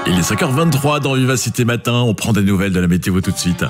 Il est 5h23 dans Vivacité Matin. On prend des nouvelles de la météo tout de suite.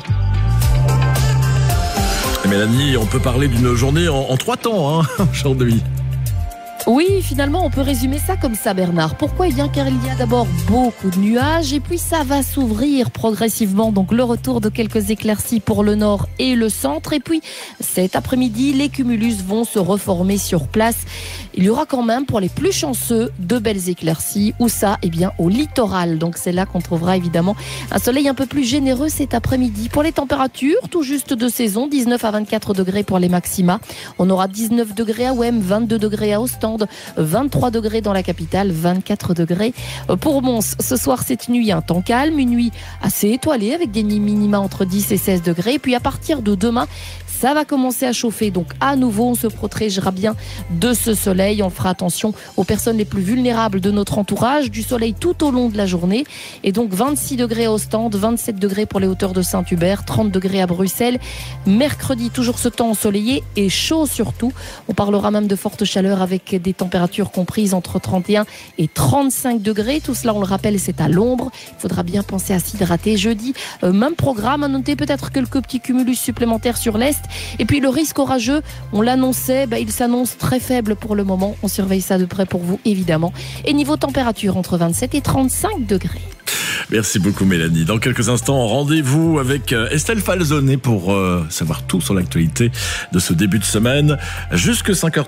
Et Mélanie, on peut parler d'une journée en 3 temps aujourd'hui. Oui, finalement, on peut résumer ça comme ça, Bernard. Pourquoi ? Eh bien, car il y a d'abord beaucoup de nuages et puis ça va s'ouvrir progressivement. Donc, le retour de quelques éclaircies pour le nord et le centre. Et puis, cet après-midi, les cumulus vont se reformer sur place. Il y aura quand même, pour les plus chanceux, de belles éclaircies. Où ça ? Eh bien, au littoral. Donc, c'est là qu'on trouvera évidemment un soleil un peu plus généreux cet après-midi. Pour les températures, tout juste de saison, 19 à 24 degrés pour les maxima. On aura 19 degrés à Ouem, 22 degrés à Ostende, 23 degrés dans la capitale, 24 degrés pour Mons. Ce soir, cette nuit, un temps calme, une nuit assez étoilée avec des minima entre 10 et 16 degrés. Et puis à partir de demain, ça va commencer à chauffer. Donc à nouveau, on se protégera bien de ce soleil. On fera attention aux personnes les plus vulnérables de notre entourage. Du soleil tout au long de la journée. Et donc 26 degrés à Ostende, 27 degrés pour les hauteurs de Saint-Hubert, 30 degrés à Bruxelles. Mercredi, toujours ce temps ensoleillé et chaud surtout. On parlera même de forte chaleur avec des températures comprises entre 31 et 35 degrés. Tout cela, on le rappelle, c'est à l'ombre. Il faudra bien penser à s'hydrater. Jeudi, même programme. À noter peut-être quelques petits cumulus supplémentaires sur l'Est. Et puis le risque orageux, on l'annonçait, il s'annonce très faible pour le moment. On surveille ça de près pour vous, évidemment. Et niveau température, entre 27 et 35 degrés. Merci beaucoup Mélanie. Dans quelques instants, rendez-vous avec Estelle Falzonet pour savoir tout sur l'actualité de ce début de semaine. Jusque 5h30.